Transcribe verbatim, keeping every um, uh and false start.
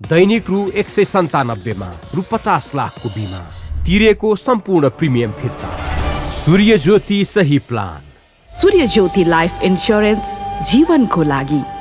दैनिक रु एक सय सन्तानब्बेमा रु पचास लाखको बिमा, तिरेको सम्पूर्ण प्रिमियम फिर्ता। सूर्य ज्योति सही प्लान। सूर्य ज्योति लाइफ इन्स्योरेन्स, जीवनको लागि।